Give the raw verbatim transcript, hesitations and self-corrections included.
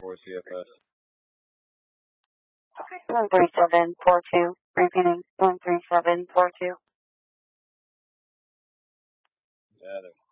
four C F S. Okay. one three seven four two. Repeating. one three seven four two. Gather.